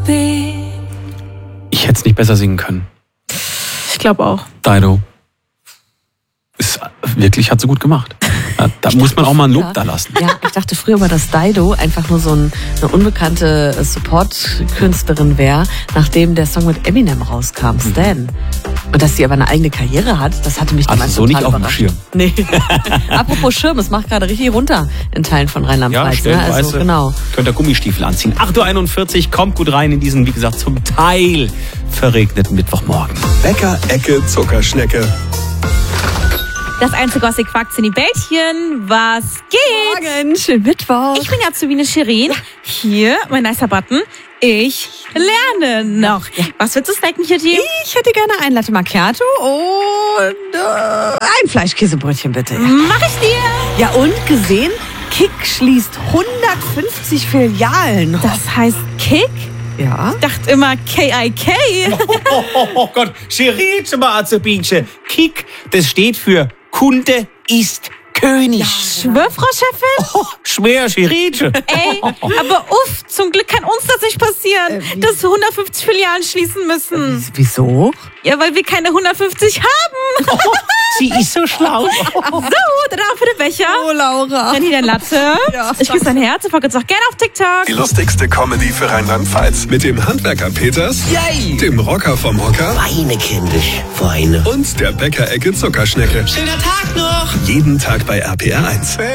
Ich hätte es nicht besser singen können. Ich glaube auch. Dido. Hat sie gut gemacht. Da muss man auch mal ein Lob da lassen. Ja, ich dachte früher mal, dass Dido einfach nur so eine unbekannte Support-Künstlerin wäre, nachdem der Song mit Eminem rauskam, Stan. Und dass sie aber eine eigene Karriere hat, das hatte mich damals so total nicht auf dem überrascht. Schirm. Nee. Apropos Schirm, es macht gerade richtig runter in Teilen von Rheinland-Pfalz. stellenweise. Genau. Könnt ihr Gummistiefel anziehen. 8.41 Uhr, kommt gut rein in diesen, wie gesagt, zum Teil verregneten Mittwochmorgen. Bäcker-Ecke Zuckerschnecke. Das einzige, was ihr quackt, sind die Bällchen. Was geht? Morgen, schönen Mittwoch. Ich bin Azubine Shirin. Hier, mein nicer Button. Ich lerne noch. Was willst du snacken, Kitty? Ich hätte gerne ein Latte Macchiato und ein Fleischkäsebrötchen, bitte. Mach ich dir. Ja, und gesehen, Kick schließt 150 Filialen. Das heißt Kick? Ja. Ich dachte immer K-I-K. Oh Gott, Scherite mal Azubinchen. Kick, das steht für Kunde ist König. Schwör, Frau Chefin? Schwer, Scherite. Ey, aber zum Glück kann uns das nicht passieren, dass wir 150 Filialen schließen müssen. Wieso? Ja, weil wir keine 150 haben. Sie ist so schlau. So, dann auch für den Becher. Oh, Laura. Dann hier dein Latte. Ja, Ich küsse dein Herz und folge uns auch gerne auf TikTok. Die lustigste Comedy für Rheinland-Pfalz. Mit dem Handwerker Peters, Yay! dem Rocker vom Hocker Weine, kindisch, Weine. und der Bäcker-Ecke Zuckerschnecke. Schöner Tag noch! Jeden Tag bei RPR 1.